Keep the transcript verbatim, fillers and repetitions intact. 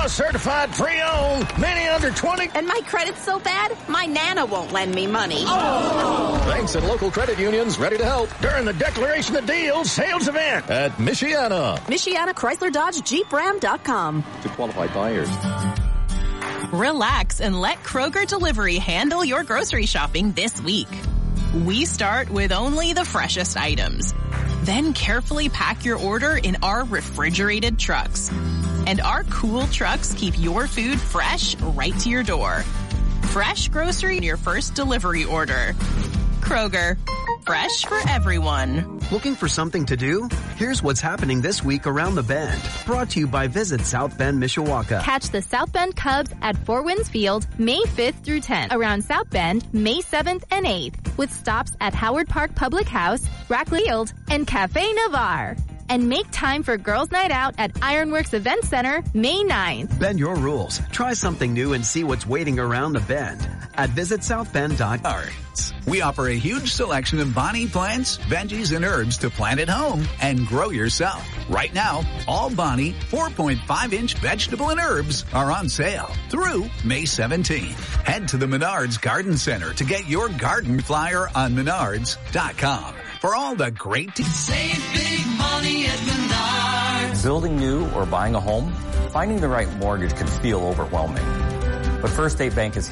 certified pre-owned, many under twenty. And my credit's so bad, my Nana won't lend me money. Oh. Banks and local credit unions ready to help during the Declaration of Deals sales event at Michiana. Michiana Chrysler Dodge Jeep Ram dot com. To qualified buyers. Relax and let Kroger Delivery handle your grocery shopping this week. We start with only the freshest items. Then carefully pack your order in our refrigerated trucks. And our cool trucks keep your food fresh right to your door. Fresh grocery in your first delivery order. Kroger. Fresh for everyone. Looking for something to do? Here's what's happening this week around the Bend. Brought to you by Visit South Bend, Mishawaka. Catch the South Bend Cubs at Four Winds Field May fifth through tenth. Around South Bend May seventh and eighth. With stops at Howard Park Public House, Rackley Field, and Cafe Navarre. And make time for Girls' Night Out at Ironworks Event Center May ninth. Bend your rules. Try something new and see what's waiting around the Bend at visit south bend dot com. We offer a huge selection of Bonnie plants, veggies, and herbs to plant at home and grow yourself. Right now, all Bonnie four point five inch vegetable and herbs are on sale through May seventeenth. Head to the Menards Garden Center to get your garden flyer on menards dot com. For all the great... T- Save big money at Menards. Building new or buying a home, finding the right mortgage can feel overwhelming. But First State Bank is